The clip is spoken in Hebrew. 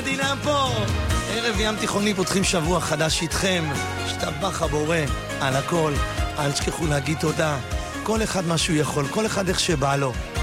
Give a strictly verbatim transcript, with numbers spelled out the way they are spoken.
המדינה פה. ערב ים תיכוני פותחים שבוע חדש איתכם. שתבח הבורא על הכל. אל תשכחו להגיד תודה. כל אחד מה שהוא יכול, כל אחד איך שבא לו.